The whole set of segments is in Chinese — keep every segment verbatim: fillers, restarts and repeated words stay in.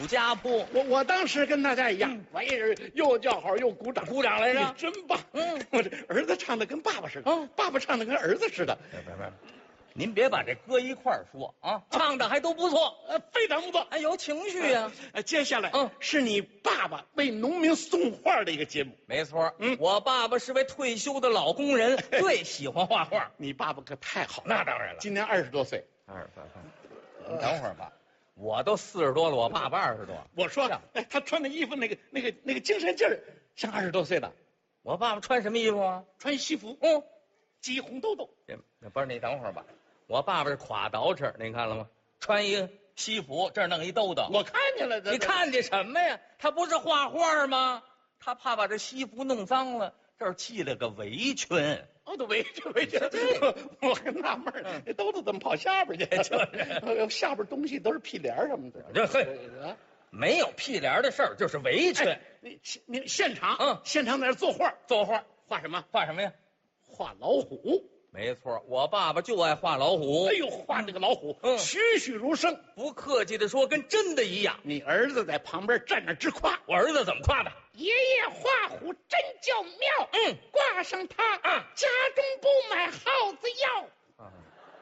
家谱。 我我当时跟大家一样， 嗯我也是又叫好又鼓掌， 鼓掌来着你真棒！ 嗯， 我这儿子唱的跟爸爸似的， 嗯爸爸唱的跟儿子似的， 别别别，您别把这搁一块儿说啊，唱的还都不错， 呃，非常不错。 还有情绪呀、 呃，接下来嗯是你爸爸为农民送画的一个节目。 没错， 嗯我爸爸是位退休的老工人，最喜欢画画。 你爸爸可太好了， 那当然了， 今年二十多岁。 二十三，你等会儿吧，我都四十多了，我爸爸二十多， 我说这样， 哎，他穿的衣服那个那个那个精神劲儿，像二十多岁的， 我爸爸穿什么衣服啊？ 穿西服， 嗯， 系红兜兜。 这不是你等会儿吧，我爸爸是垮倒饬，您看了吗？穿一个西服，这儿弄一兜兜， 我看见了，这你看见什么呀？他不是画画吗？他怕把这西服弄脏了，这儿系了个围裙。 哦，都围着围着，我还纳闷儿，这兜子怎么跑下边去？就是下边东西都是屁帘儿什么的。 这嘿， 啊， 没有屁帘的事儿，就是围裙。 哎你你现场， 嗯现场在那儿作画， 作画画什么？ 画什么呀？ 画老虎。 没错，我爸爸就爱画老虎。 哎呦，画这个老虎， 嗯栩栩如生。 不客气的说，跟真的一样。 你儿子在旁边站着直夸， 我儿子怎么夸的？ 爷爷画虎真叫妙。 嗯， 挂上它， 啊家中不买耗子药。 啊，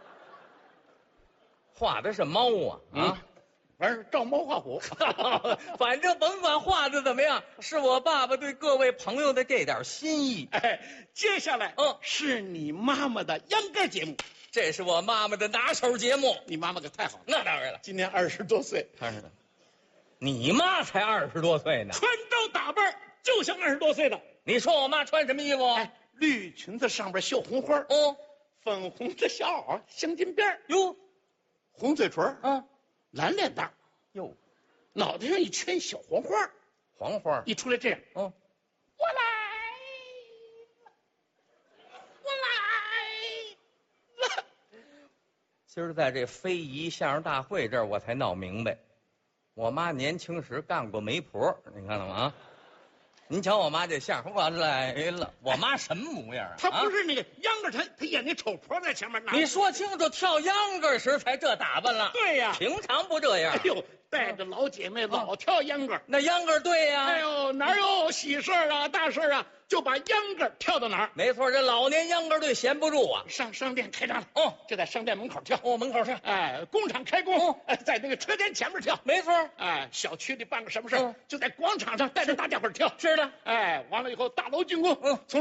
画的是猫啊啊！ 完事儿照猫画虎。 反正甭管画的怎么样，是我爸爸对各位朋友的这点心意。 哎，接下来， 嗯是你妈妈的秧歌节目。 这是我妈妈的拿手节目。 你妈妈可太好了， 那当然了， 今年二十多岁， 当然了，你妈才二十多岁呢。 穿着打扮就像二十多岁的。 你说我妈穿什么衣服？ 哎，绿裙子上边绣红花， 哦， 粉红的小袄，镶金边儿， 哟， 红嘴唇， 啊， 蓝脸蛋， 哟， 脑袋上一圈小黄花， 黄花， 一出来这样， 哦， 我来了，我来了。 今儿在这非遗相声大会这儿，我才闹明白，我妈年轻时干过媒婆，你看了吗？啊，您瞧我妈这相声，我来了，我妈什么模样啊？ 她不是那个秧歌，她她演那丑婆在前面拿。 你说清楚，跳秧歌时才这打扮了。 对呀， 平常不这样哎。呦，带着老姐妹老跳秧歌。 那秧歌对呀、 哎呦，哪有喜事儿啊、大事儿啊，就把秧歌跳到哪儿。 没错，这老年秧歌队闲不住啊。 上商店开张了， 哦， 就在商店门口跳。 哦，门口上， 哎，工厂开工， 哦哎，在那个车间前面跳。 没错， 哎，小区里办个什么事儿， 嗯就在广场上带着大家伙儿跳。 是的。 哎，完了以后大楼竣工， 嗯从